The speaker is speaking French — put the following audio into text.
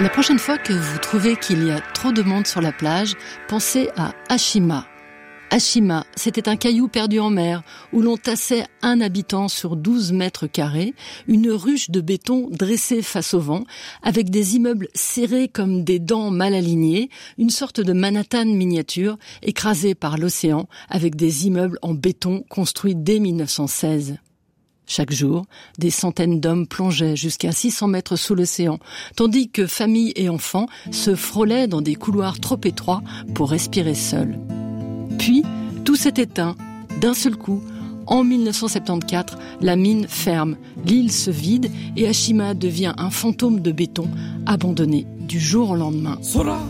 La prochaine fois que vous trouvez qu'il y a trop de monde sur la plage, pensez à Ashima. Ashima, c'était un caillou perdu en mer, où l'on tassait un habitant sur 12 mètres carrés, une ruche de béton dressée face au vent, avec des immeubles serrés comme des dents mal alignées, une sorte de Manhattan miniature, écrasée par l'océan, avec des immeubles en béton construits dès 1916. Chaque jour, des centaines d'hommes plongeaient jusqu'à 600 mètres sous l'océan, tandis que familles et enfants se frôlaient dans des couloirs trop étroits pour respirer seuls. Puis, tout s'est éteint, d'un seul coup. En 1974, la mine ferme, l'île se vide et Ashima devient un fantôme de béton abandonné du jour au lendemain.